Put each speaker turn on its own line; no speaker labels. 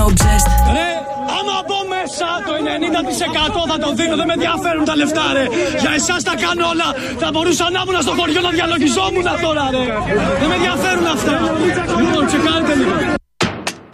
no obsessed.
Ρε, άμα από μέσα το 90% θα το δίνω, δεν με ενδιαφέρουν τα λεφτά, ρε. Για εσάς τα κάνω όλα. Θα μπορούσα να ήμουν στο χωριό να διαλογιζόμουν τώρα, ρε. Δεν με ενδιαφέρουν αυτά.